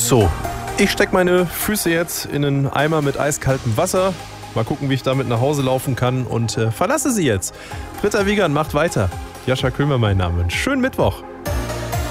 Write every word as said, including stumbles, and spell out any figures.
So, ich stecke meine Füße jetzt in einen Eimer mit eiskaltem Wasser. Mal gucken, wie ich damit nach Hause laufen kann und äh, verlasse sie jetzt. Britta Wiegand macht weiter. Jascha Köhmer mein Name. Schönen Mittwoch.